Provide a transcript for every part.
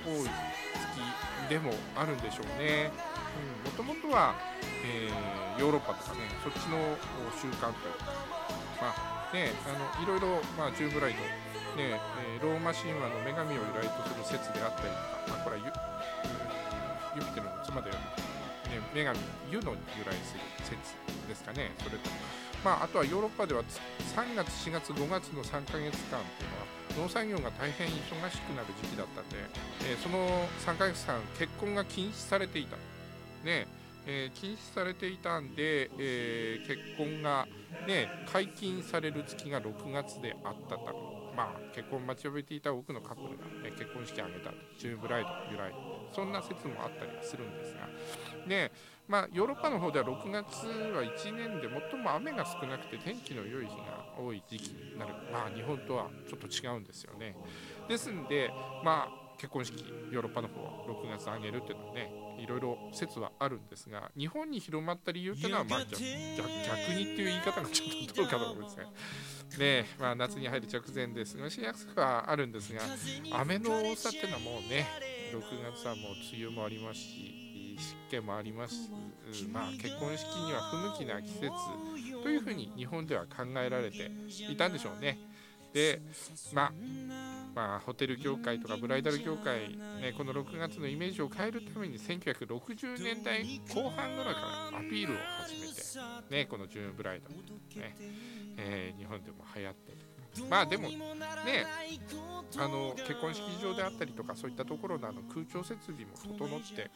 多い月でもあるんでしょうね。もともとは、ヨーロッパとかね、そっちの習慣というか、いろいろ、ジューンブライド、ローマ神話の女神を由来とする説であったりとか、これはユピテルの妻である、女神ユの由来する説ですかね。それと、あとはヨーロッパでは3月、4月、5月の3ヶ月間というのは農作業が大変忙しくなる時期だったんで、その3ヶ月間結婚が禁止されていた。禁止されていたんで、結婚が、解禁される月が6月であったため、結婚を待ちわびていた多くのカップルが、結婚式を挙げたジューンブライド由来、そんな説もあったりするんですが、ヨーロッパの方では6月は1年で最も雨が少なくて天気の良い日が多い時期になる。日本とはちょっと違うんですよね。ですんで、結婚式ヨーロッパの方は6月挙げるっていうのはね、いろいろ説はあるんですが、日本に広まった理由っていうのは、逆にっていう言い方がちょっとどうかと思うんですね。夏に入る直前で過ごしやすくはあるんですが、雨の多さっていうのはもうね、6月はもう梅雨もありますし、湿気もあります。結婚式には不向きな季節というふうに日本では考えられていたんでしょうね。で、ホテル業界とかブライダル業界、この6月のイメージを変えるために1960年代後半ぐらいからアピールを始めて、このジューンブライド、日本でも流行ってでもね、結婚式場であったりとかそういったところの空調設備も整って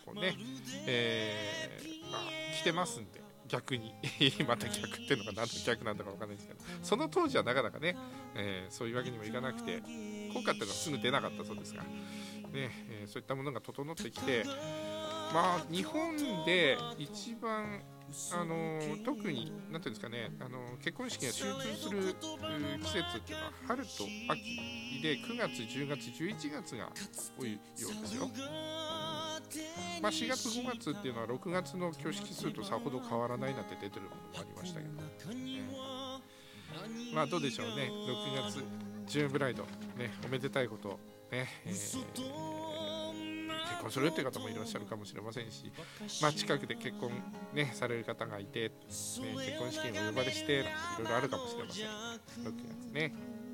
来てますんで、逆にまた逆っていうのが何の逆なんだか分かんないですけど、その当時はなかなかね、そういうわけにもいかなくて、効果っていうのはすぐ出なかったそうですが、そういったものが整ってきて、日本で一番特に何ていうんですかね、結婚式が集中する季節っていうのは春と秋で9月、10月、11月が多いようですよ。4月、5月っていうのは6月の挙式数とさほど変わらないなんて出てるものもありましたけど、どうでしょうね。6月ジューンブライド、おめでたいこと結婚するっていう方もいらっしゃるかもしれませんし、近くで結婚、される方がいて、結婚式にお呼ばれしていろいろあるかもしれません。6月ね、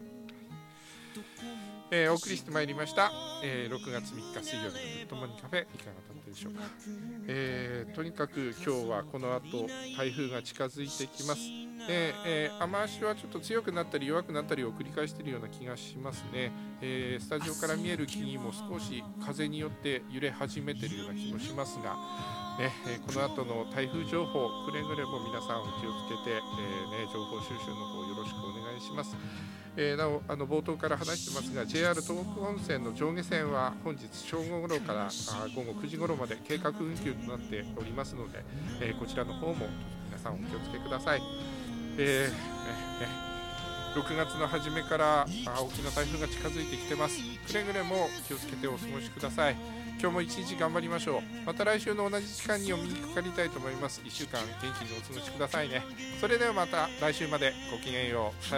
お送りしてまいりました、6月3日水曜日のグッドモーニングカフェ、いかがだったでしょうか。とにかく今日はこの後台風が近づいてきます。雨足はちょっと強くなったり弱くなったりを繰り返しているような気がしますね。スタジオから見える木々も少し風によって揺れ始めているような気もしますが、この後の台風情報くれぐれも皆さんお気をつけて、情報収集の方よろしくお願いします。なお冒頭から話してますが JR 東北本線の上下線は本日正午頃から午後9時頃まで計画運休となっておりますので、こちらの方も皆さんお気をつけください。6月の初めから大きな台風が近づいてきてます。くれぐれも気をつけてお過ごしください。今日も一日頑張りましょう。また来週の同じ時間にお目にかかりたいと思います。1週間元気にお過ごしくださいね。それではまた来週までごきげんよう。